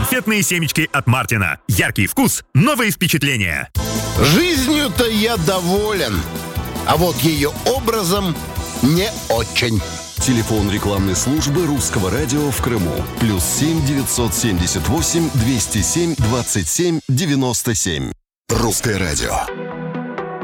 Конфетные семечки от Мартина. Яркий вкус, новые впечатления. Жизнью-то я доволен, а вот ее образом не очень. Телефон рекламной службы Русского радио в Крыму. +7 978 207 27 97. Русское радио.